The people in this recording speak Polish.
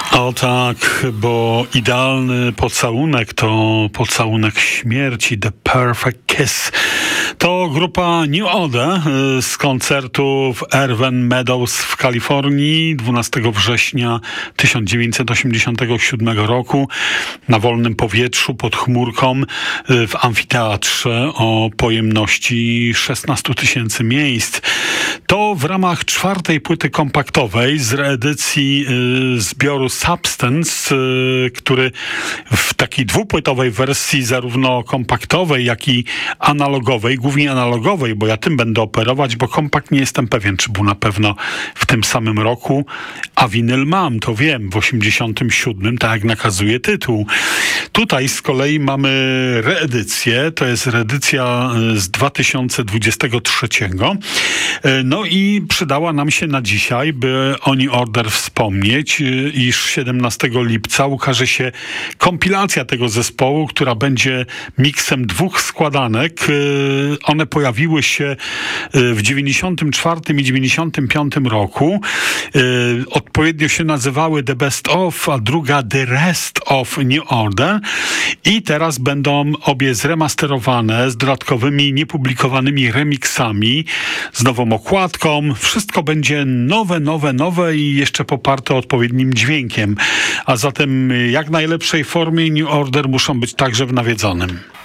O tak, bo idealny pocałunek to pocałunek śmierci, The Perfect Kiss. To grupa New Order z koncertu w Irvine Meadows w Kalifornii 12 września 1987 roku na wolnym powietrzu pod chmurką w amfiteatrze o pojemności 16 000 miejsc. To w ramach czwartej płyty kompaktowej z reedycji zbioru Substance, który w takiej dwupłytowej wersji zarówno kompaktowej, jak i analogowej, głównie analogowej, bo ja tym będę operować, bo kompakt nie jestem pewien, czy był na pewno w tym samym roku, a winyl mam, to wiem, w 87, tak jak nakazuje tytuł. Tutaj z kolei mamy reedycję, to jest reedycja z 2023. No i przydała nam się na dzisiaj, by o New Order wspomnieć, iż 17 lipca ukaże się kompilacja tego zespołu, która będzie miksem dwóch składanek. One pojawiły się w 94 i 95 roku. Odpowiednio się nazywały The Best Of, a druga The Rest of New Order. I teraz będą obie zremasterowane z dodatkowymi, niepublikowanymi remixami, z nową okładką. Wszystko będzie nowe i jeszcze poparte odpowiednim dźwiękiem. A zatem jak najlepszej formie New Order muszą być także w nawiedzonym.